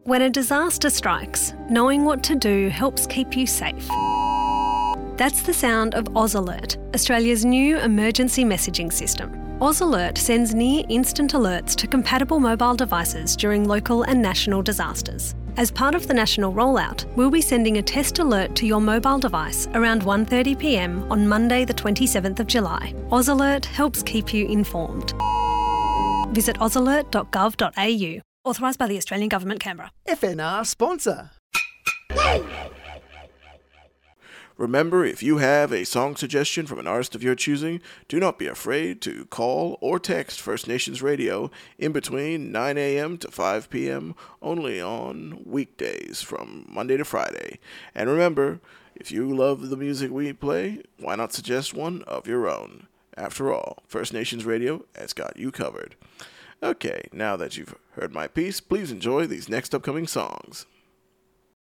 When a disaster strikes, knowing what to do helps keep you safe. That's the sound of Oz Alert, Australia's new emergency messaging system. Oz Alert sends near-instant alerts to compatible mobile devices during local and national disasters. As part of the national rollout, we'll be sending a test alert to your mobile device around 1:30pm on Monday the 27th of July. Oz Alert helps keep you informed. Visit ozalert.gov.au. Authorised by the Australian Government, Canberra. FNR sponsor. Remember, if you have a song suggestion from an artist of your choosing, do not be afraid to call or text First Nations Radio in between 9 a.m. to 5 p.m. only on weekdays from Monday to Friday. And remember, if you love the music we play, why not suggest one of your own? After all, First Nations Radio has got you covered. Okay, now that you've heard my piece, please enjoy these next upcoming songs.